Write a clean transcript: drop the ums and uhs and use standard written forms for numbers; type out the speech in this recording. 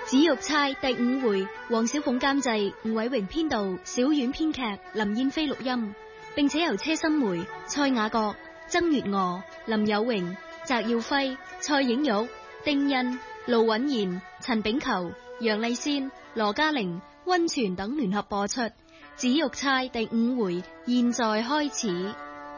紫玉釵第5回，黃小鳳監製，吳偉榮編導，小婉編劇，林燕飛錄音，並且由車心梅、蔡雅閣、曾月娥、林有榮、翟耀輝、蔡映玉、丁欣、盧允賢、陳炳球、楊麗仙、羅嘉玲、溫泉等聯合播出。紫玉釵第5回，現在開始。